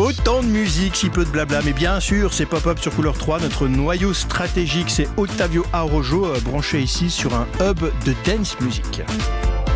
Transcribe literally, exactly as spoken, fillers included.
Autant de musique, si peu de blabla, mais bien sûr, c'est Pop-Up sur Couleur trois. Notre noyau stratégique, c'est Ottavio Araujo, euh, branché ici sur un hub de dance music.